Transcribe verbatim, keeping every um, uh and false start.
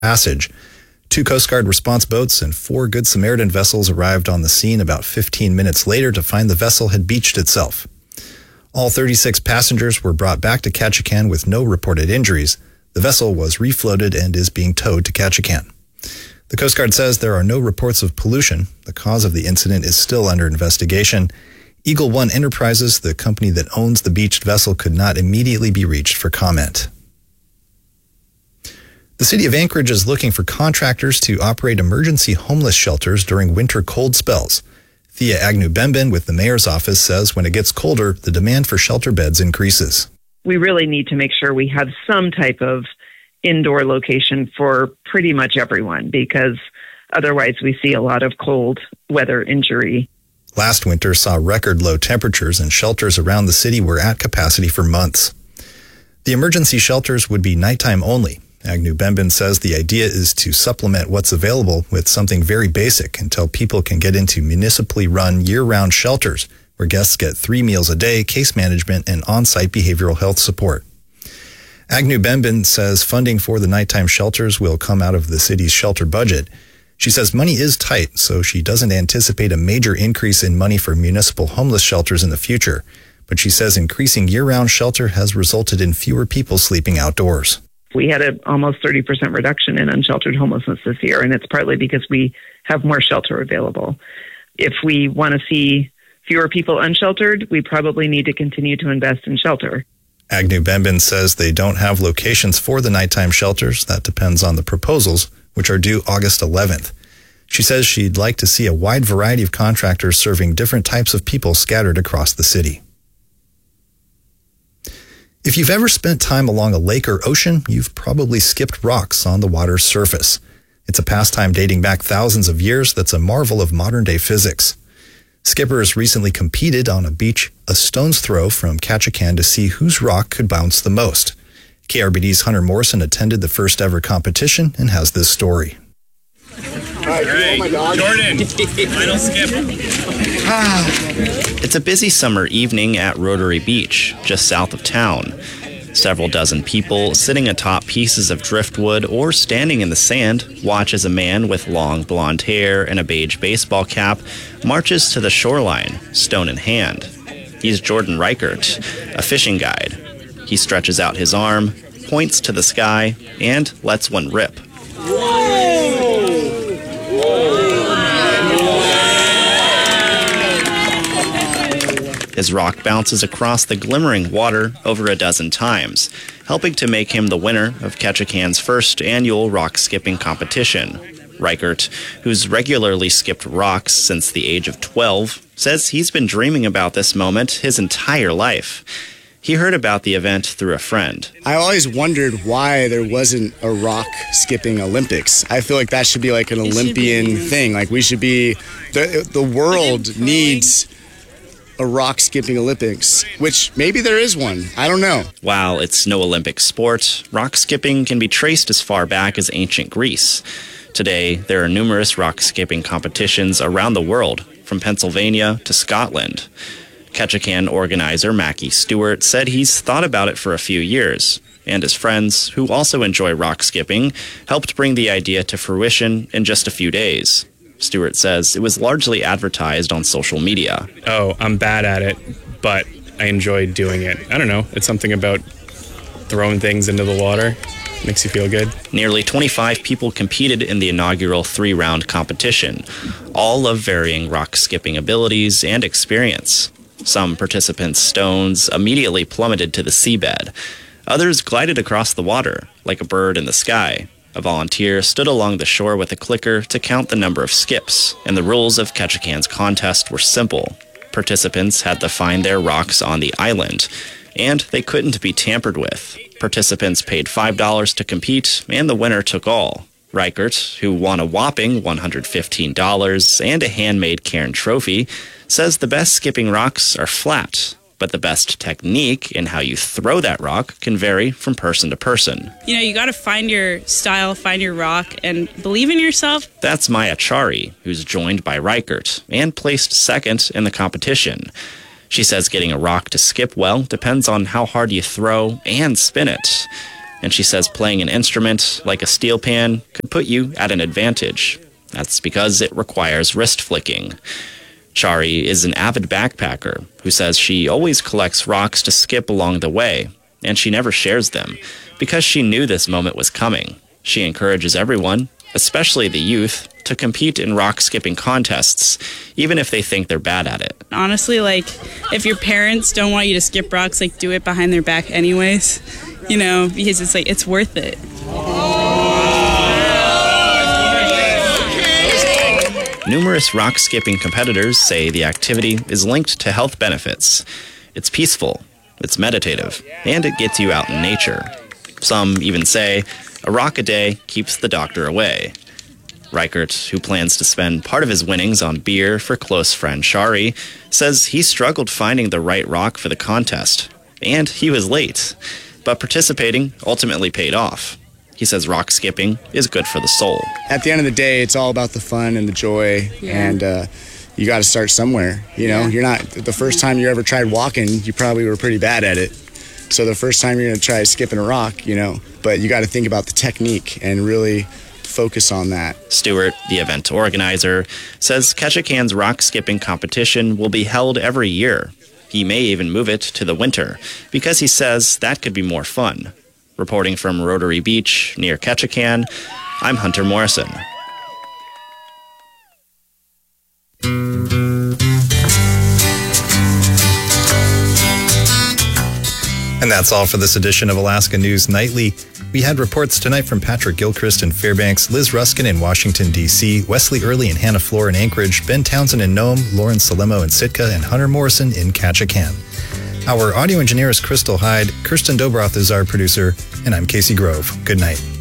Passage. Two Coast Guard response boats and four Good Samaritan vessels arrived on the scene about fifteen minutes later to find the vessel had beached itself. All thirty-six passengers were brought back to Ketchikan with no reported injuries. The vessel was refloated and is being towed to Ketchikan. The Coast Guard says there are no reports of pollution. The cause of the incident is still under investigation. Eagle One Enterprises, the company that owns the beached vessel, could not immediately be reached for comment. The city of Anchorage is looking for contractors to operate emergency homeless shelters during winter cold spells. Thea Agnew-Benben with the mayor's office says when it gets colder, the demand for shelter beds increases. We really need to make sure we have some type of indoor location for pretty much everyone, because otherwise we see a lot of cold weather injury. Last winter saw record low temperatures, and shelters around the city were at capacity for months. The emergency shelters would be nighttime only. Agnew-Benben says the idea is to supplement what's available with something very basic until people can get into municipally run year-round shelters where guests get three meals a day, case management, and on-site behavioral health support. Agnew-Benben says funding for the nighttime shelters will come out of the city's shelter budget. She says money is tight, so she doesn't anticipate a major increase in money for municipal homeless shelters in the future. But she says increasing year-round shelter has resulted in fewer people sleeping outdoors. We had an almost thirty percent reduction in unsheltered homelessness this year, and it's partly because we have more shelter available. If we want to see fewer people unsheltered, we probably need to continue to invest in shelter. Agnew-Benben says they don't have locations for the nighttime shelters. That depends on the proposals, which are due August eleventh. She says she'd like to see a wide variety of contractors serving different types of people scattered across the city. If you've ever spent time along a lake or ocean, you've probably skipped rocks on the water's surface. It's a pastime dating back thousands of years that's a marvel of modern-day physics. Skippers recently competed on a beach a stone's throw from Ketchikan to see whose rock could bounce the most. K R B D's Hunter Morrison attended the first ever competition and has this story. All right, Jordan, final skip. It's a busy summer evening at Rotary Beach, just south of town. Several dozen people sitting atop pieces of driftwood or standing in the sand watch as a man with long blonde hair and a beige baseball cap marches to the shoreline, stone in hand. He's Jordan Reichert, a fishing guide. He stretches out his arm, points to the sky, and lets one rip. His rock bounces across the glimmering water over a dozen times, helping to make him the winner of Ketchikan's first annual rock skipping competition. Reichert, who's regularly skipped rocks since the age of twelve, says he's been dreaming about this moment his entire life. He heard about the event through a friend. I always wondered why there wasn't a rock skipping Olympics. I feel like that should be like an Olympian thing. Like we should be, the, the world needs a rock skipping Olympics, which maybe there is one. I don't know. While it's no Olympic sport, rock skipping can be traced as far back as ancient Greece. Today, there are numerous rock skipping competitions around the world, from Pennsylvania to Scotland. Ketchikan organizer Mackie Stewart said he's thought about it for a few years, and his friends, who also enjoy rock skipping, helped bring the idea to fruition in just a few days. Stewart says it was largely advertised on social media. Oh, I'm bad at it, but I enjoy doing it. I don't know. It's something about throwing things into the water. Makes you feel good. Nearly twenty-five people competed in the inaugural three-round competition, all of varying rock skipping abilities and experience. Some participants' stones immediately plummeted to the seabed. Others glided across the water, like a bird in the sky. A volunteer stood along the shore with a clicker to count the number of skips, and the rules of Ketchikan's contest were simple. Participants had to find their rocks on the island, and they couldn't be tampered with. Participants paid five dollars to compete, and the winner took all. Reichert, who won a whopping one hundred fifteen dollars and a handmade Cairn trophy, says the best skipping rocks are flat, but the best technique in how you throw that rock can vary from person to person. You know, you got to find your style, find your rock, and believe in yourself. That's Maya Chari, who's joined by Reichert and placed second in the competition. She says getting a rock to skip well depends on how hard you throw and spin it. And she says playing an instrument like a steel pan could put you at an advantage. That's because it requires wrist flicking. Shari is an avid backpacker who says she always collects rocks to skip along the way, and she never shares them because she knew this moment was coming. She encourages everyone, especially the youth, to compete in rock skipping contests, even if they think they're bad at it. Honestly, like, if your parents don't want you to skip rocks, like, do it behind their back anyways, you know, because it's like, it's worth it. Numerous rock skipping competitors say the activity is linked to health benefits. It's peaceful, it's meditative, and it gets you out in nature. Some even say a rock a day keeps the doctor away. Reichert, who plans to spend part of his winnings on beer for close friend Shari, says he struggled finding the right rock for the contest, and he was late. But participating ultimately paid off. He says rock skipping is good for the soul. At the end of the day, it's all about the fun and the joy, yeah. and uh, you got to start somewhere. You know, yeah. You're not, the first time you ever tried walking, you probably were pretty bad at it. So the first time you're going to try skipping a rock, you know, but you got to think about the technique and really focus on that. Stewart, the event organizer, says Ketchikan's rock skipping competition will be held every year. He may even move it to the winter because he says that could be more fun. Reporting from Rotary Beach near Ketchikan, I'm Hunter Morrison. And that's all for this edition of Alaska News Nightly. We had reports tonight from Patrick Gilchrist in Fairbanks, Liz Ruskin in Washington, D C, Wesley Early and Hannah Floor in Anchorage, Ben Townsend in Nome, Lauren Salemo in Sitka, and Hunter Morrison in Ketchikan. Our audio engineer is Crystal Hyde, Kirsten Dobroth is our producer, and I'm Casey Grove. Good night.